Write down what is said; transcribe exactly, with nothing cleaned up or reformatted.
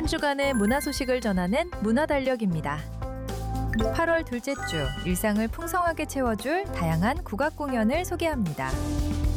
한 주간의 문화 소식을 전하는 문화달력입니다. 팔월 둘째 주, 일상을 풍성하게 채워줄 다양한 국악 공연을 소개합니다.